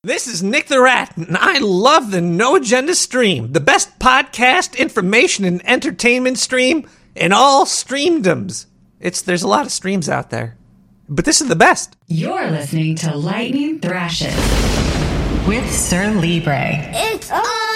This is Nick the Rat, and I love the No Agenda stream, the best podcast, information, and entertainment stream in all streamdoms. There's a lot of streams out there, but this is the best. You're listening to Lightning Thrashes with Sir Libre. It's on!